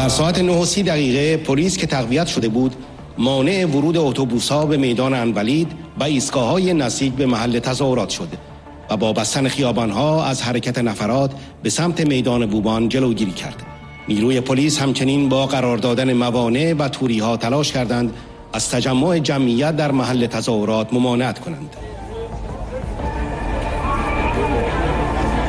در ساعت 9:30 پلیس که تقویت شده بود مانع ورود اتوبوس‌ها به میدان انولید و ایستگاه‌های نزدیک به محل تظاهرات شد و با بستن خیابان‌ها از حرکت نفرات به سمت میدان بوبان جلوگیری کرد. نیروی پلیس همچنین با قرار دادن موانع و توری‌ها تلاش کردند از تجمع جمعیت در محل تظاهرات ممانعت کنند.